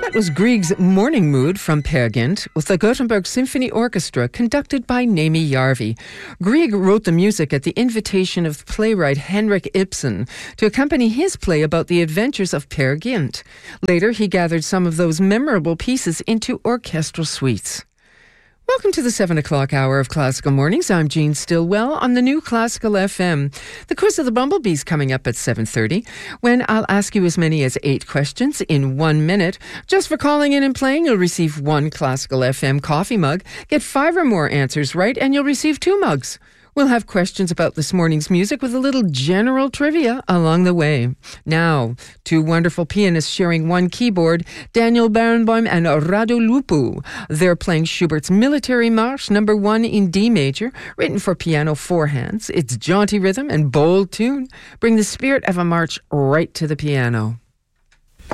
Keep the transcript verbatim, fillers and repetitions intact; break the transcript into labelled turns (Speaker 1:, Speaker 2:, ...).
Speaker 1: That was Grieg's Morning Mood from Peer Gynt with the Gothenburg Symphony Orchestra conducted by Nemi Järvi. Grieg wrote the music at the invitation of playwright Henrik Ibsen to accompany his play about the adventures of Peer Gynt. Later, he gathered some of those memorable pieces into orchestral suites. Welcome to the seven o'clock hour of Classical Mornings. I'm Jean Stillwell on the new Classical F M. The Quiz of the Bumblebees coming up at seven thirty, when I'll ask you as many as eight questions in one minute. Just for calling in and playing, you'll receive one Classical F M coffee mug. Get five or more answers right, and you'll receive two mugs. We'll have questions about this morning's music with a little general trivia along the way. Now, two wonderful pianists sharing one keyboard, Daniel Barenboim and Radu Lupu. They're playing Schubert's Military March number one in D major, written for piano four hands. Its jaunty rhythm and bold tune bring the spirit of a march right to the piano.